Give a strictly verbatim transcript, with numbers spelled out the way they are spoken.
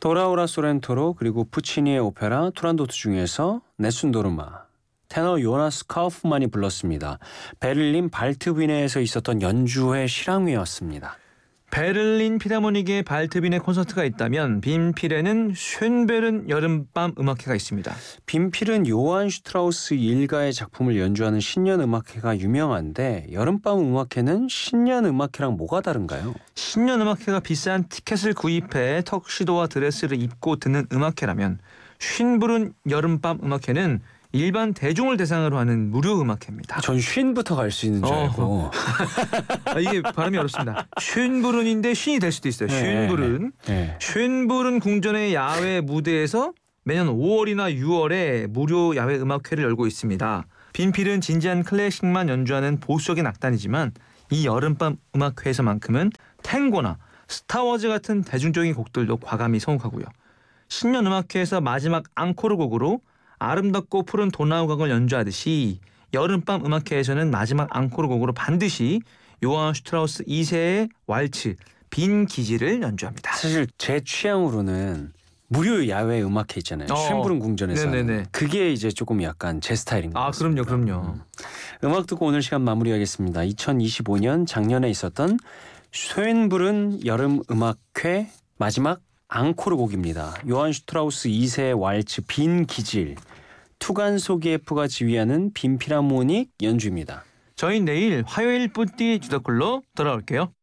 도라오라 소렌토로 그리고 푸치니의 오페라 투란도트 중에서 네순 도르마, 테너 요나스 카우프만이 불렀습니다. 베를린 발트비네에서 있었던 연주회 실황이었습니다. 베를린 필하모닉의 발트빈의 콘서트가 있다면 빈필에는 쇤베른 여름밤 음악회가 있습니다. 빈필은 요한 슈트라우스 일가의 작품을 연주하는 신년 음악회가 유명한데 여름밤 음악회는 신년 음악회랑 뭐가 다른가요? 신년 음악회가 비싼 티켓을 구입해 턱시도와 드레스를 입고 듣는 음악회라면 쇤부른 여름밤 음악회는 일반 대중을 대상으로 하는 무료 음악회입니다. 전 쉰부터 갈 수 있는 줄 알고. 아, 이게 발음이 어렵습니다. 쇤부른인데 쉰이 될 수도 있어요. 네, 쇤부른. 네. 쇤부른 궁전의 야외 무대에서 매년 오월이나 유월에 무료 야외 음악회를 열고 있습니다. 빈필은 진지한 클래식만 연주하는 보수적인 악단이지만 이 여름밤 음악회에서만큼은 탱고나 스타워즈 같은 대중적인 곡들도 과감히 선곡하고요. 신년 음악회에서 마지막 앙코르 곡으로 아름답고 푸른 도나우강을 연주하듯이 여름밤 음악회에서는 마지막 앙코르 곡으로 반드시 요한 슈트라우스 이 세의 왈츠 빈 기지를 연주합니다. 사실 제 취향으로는 무료 야외 음악회 있잖아요. 어, 쇤부른 궁전에서 네네네. 하는. 그게 이제 조금 약간 제 스타일인 것 아, 같습니다. 그럼요, 그럼요. 음. 음악 듣고 오늘 시간 마무리하겠습니다. 이천이십오 년 작년에 있었던 쇤부른 여름 음악회 마지막 앙코르 곡입니다. 요한 슈트라우스 이 세의 왈츠 빈 기질, 투간 소기에프가 지휘하는 빈 필하모닉 연주입니다. 저희 내일 화요일 뿌띠 주더클로 돌아올게요.